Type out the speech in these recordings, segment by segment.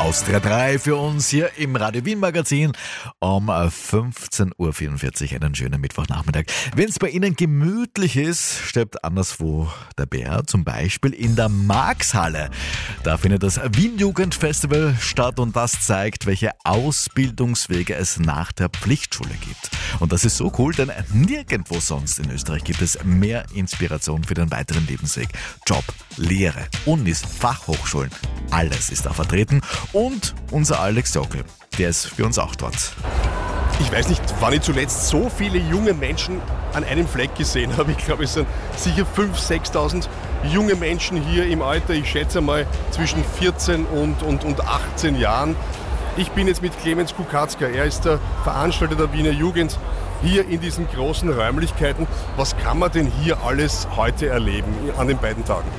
Austria 3 für uns hier im Radio Wien Magazin um 15.44 Uhr. Einen schönen Mittwochnachmittag. Wenn es bei Ihnen gemütlich ist, steppt anderswo der Bär, zum Beispiel in der Marxhalle. Da findet das Wien Jugendfestival statt und das zeigt, welche Ausbildungswege es nach der Pflichtschule gibt. Und das ist so cool, denn nirgendwo sonst in Österreich gibt es mehr Inspiration für den weiteren Lebensweg. Job, Lehre, Unis, Fachhochschulen, alles ist da vertreten. Und unser Alex Jockel, der ist für uns auch dort. Ich weiß nicht, wann ich zuletzt so viele junge Menschen an einem Fleck gesehen habe. Ich glaube, es sind sicher 5.000, 6.000 junge Menschen hier im Alter, ich schätze mal zwischen 14 und 18 Jahren. Ich bin jetzt mit Clemens Kukatzka, er ist der Veranstalter der Wiener Jugend, hier in diesen großen Räumlichkeiten. Was kann man denn hier alles heute erleben an den beiden Tagen?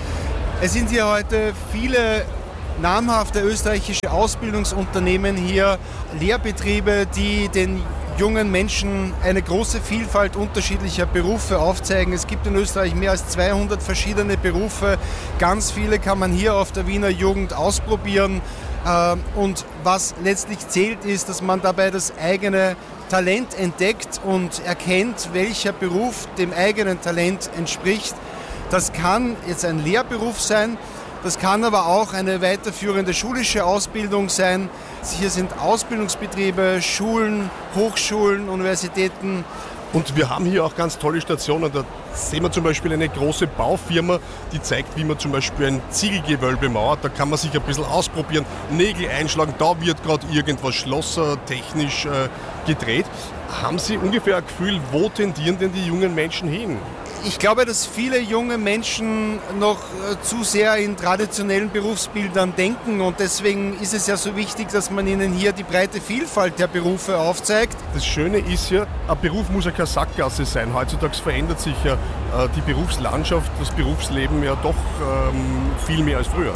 Es sind hier heute viele namhafte österreichische Ausbildungsunternehmen hier, Lehrbetriebe, die den jungen Menschen eine große Vielfalt unterschiedlicher Berufe aufzeigen. Es gibt in Österreich mehr als 200 verschiedene Berufe. Ganz viele kann man hier auf der Wiener Jugend ausprobieren. Und was letztlich zählt, ist, dass man dabei das eigene Talent entdeckt und erkennt, welcher Beruf dem eigenen Talent entspricht. Das kann jetzt ein Lehrberuf sein, das kann aber auch eine weiterführende schulische Ausbildung sein. Hier sind Ausbildungsbetriebe, Schulen, Hochschulen, Universitäten. Und wir haben hier auch ganz tolle Stationen. Da sehen wir zum Beispiel eine große Baufirma, die zeigt, wie man zum Beispiel ein Ziegelgewölbe mauert. Da kann man sich ein bisschen ausprobieren, Nägel einschlagen. Da wird gerade irgendwas schlossertechnisch gedreht. Haben Sie ungefähr ein Gefühl, wo tendieren denn die jungen Menschen hin? Ich glaube, dass viele junge Menschen noch zu sehr in traditionellen Berufsbildern denken und deswegen ist es ja so wichtig, dass man ihnen hier die breite Vielfalt der Berufe aufzeigt. Das Schöne ist ja, ein Beruf muss ja keine Sackgasse sein. Heutzutage verändert sich ja die Berufslandschaft, das Berufsleben ja doch viel mehr als früher.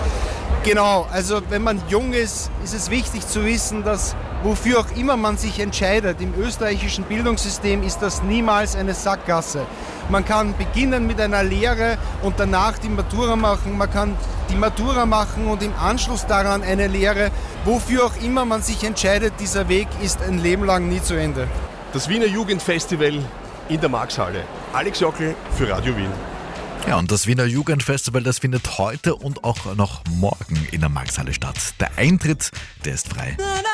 Genau, also wenn man jung ist, ist es wichtig zu wissen, dass wofür auch immer man sich entscheidet, im österreichischen Bildungssystem ist das niemals eine Sackgasse. Man kann beginnen mit einer Lehre und danach die Matura machen. Man kann die Matura machen und im Anschluss daran eine Lehre. Wofür auch immer man sich entscheidet, dieser Weg ist ein Leben lang nie zu Ende. Das Wiener Jugendfestival in der Marxhalle. Alex Jockel für Radio Wien. Ja, und das Wiener Jugendfestival, das findet heute und auch noch morgen in der Marxhalle statt. Der Eintritt, der ist frei.